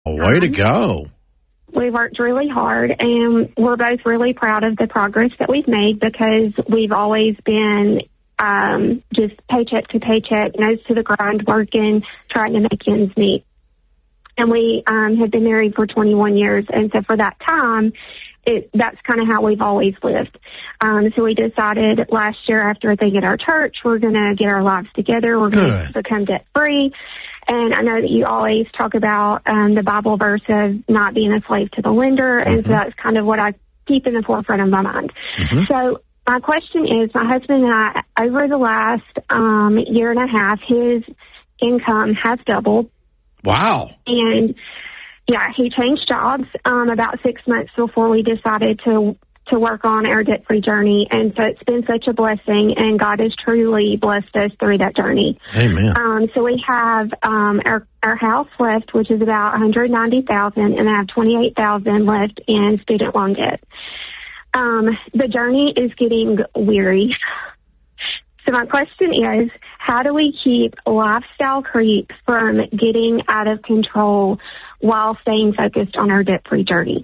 Way to go. We worked really hard, and we're both really proud of the progress that we've made because we've always been just paycheck to paycheck, nose to the grind, working, trying to make ends meet. And we have been married for 21 years, and so for that time, that's kind of how we've always lived. So we decided last year after a thing at our church, we're going to get our lives together. We're going to become debt-free. And I know that you always talk about the Bible verse of not being a slave to the lender, and so that's kind of what I keep in the forefront of my mind. So my question is, my husband and I, over the last year and a half, his income has doubled. Wow. And, yeah, he changed jobs about 6 months before we decided to work on our debt-free journey. And so it's been such a blessing, and God has truly blessed us through that journey. Amen. So we have our house left, which is about $190,000, and I have $28,000 left in student loan debt. The journey is getting weary. So my question is, how do we keep lifestyle creep from getting out of control while staying focused on our debt-free journey?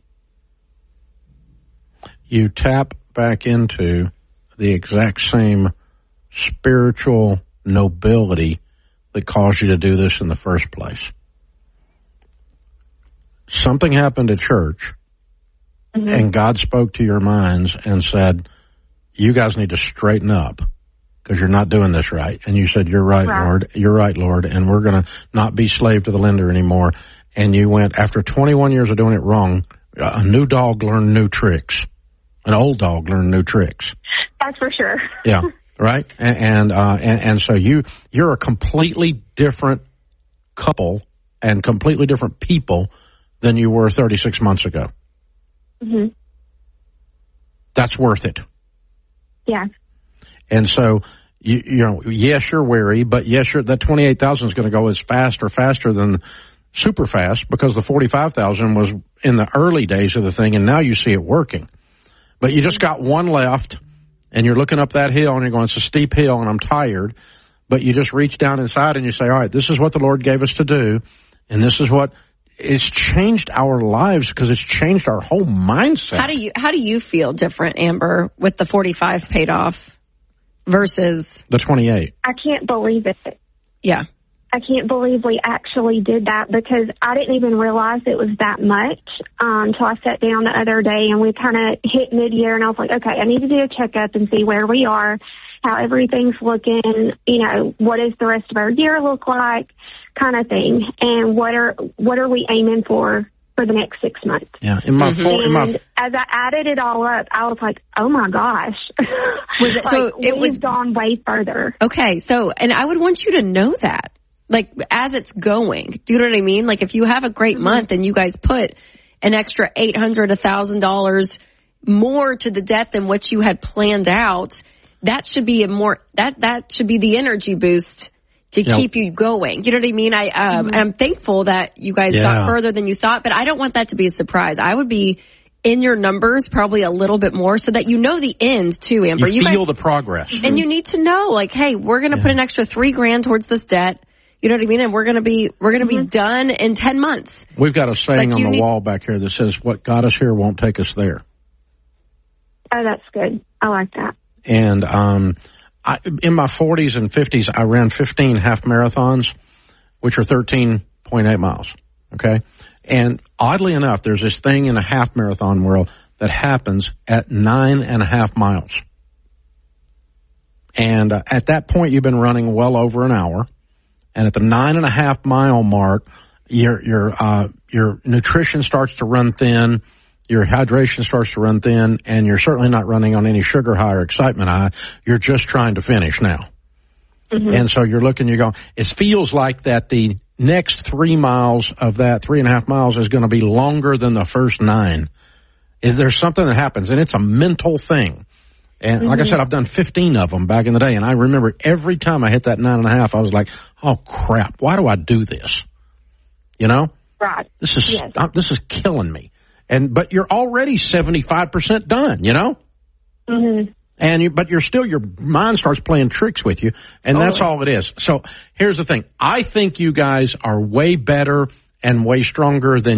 You tap back into the exact same spiritual nobility that caused you to do this in the first place. Something happened at church, and God spoke to your minds and said, you guys need to straighten up because you're not doing this right. And you said, you're right, Lord. You're right, Lord. And we're going to not be slave to the lender anymore. And you went, after 21 years of doing it wrong, a new dog learned new tricks. An old dog learned new tricks. That's for sure. Yeah, right? And so you're a completely different couple and completely different people than you were 36 months ago. That's worth it. Yeah. And so, you know, yes, you're weary, but yes, that 28,000 is going to go as fast or faster than super fast because the 45,000 was in the early days of the thing, and now you see it working. But you just got one left, and you're looking up that hill, and you're going, it's a steep hill, and I'm tired. But you just reach down inside, and you say, all right, this is what the Lord gave us to do, and this is what it's changed our lives because it's changed our whole mindset. How do you feel different, Amber, with the 45 paid off versus the 28? I can't believe it. Yeah. I can't believe we actually did that because I didn't even realize it was that much until I sat down the other day and we kind of hit mid-year and I was like, okay, I need to do a checkup and see where we are, how everything's looking, you know, what does the rest of our year look like, kind of thing, and what are we aiming for the next 6 months. Yeah, as I added it all up, I was like, oh my gosh. Was it, so it was gone way further. Okay, so, and I would want you to know that. Like, as it's going, do you know what I mean? Like, if you have a great month and you guys put an extra $800, $1,000 more to the debt than what you had planned out, that should be that should be the energy boost to keep you going. You know what I mean? I'm thankful that you guys got further than you thought, but I don't want that to be a surprise. I would be in your numbers probably a little bit more so that you know the end too, Amber. You feel the progress. And you need to know, like, hey, we're going to put an extra $3,000 towards this debt. You know what I mean? And we're going to be done in 10 months. We've got a saying on the wall back here that says, what got us here won't take us there. Oh, that's good. I like that. And in my 40s and 50s, I ran 15 half marathons, which are 13.8 miles. Okay. And oddly enough, there's this thing in the half marathon world that happens at 9.5 miles. And at that point, you've been running well over an hour. And at the 9.5 mile mark, your nutrition starts to run thin, your hydration starts to run thin, and you're certainly not running on any sugar high or excitement high. You're just trying to finish now. And so you're looking, you're going, it feels like that the next 3 miles of that 3.5 miles is going to be longer than the first 9. Is there something that happens? And it's a mental thing. And like I said, I've done 15 of them back in the day, and I remember every time I hit that 9.5, I was like, oh, crap, why do I do this? You know? Right. This is killing me. But you're already 75% done, you know? But your mind starts playing tricks with you, and that's all it is. So here's the thing. I think you guys are way better and way stronger than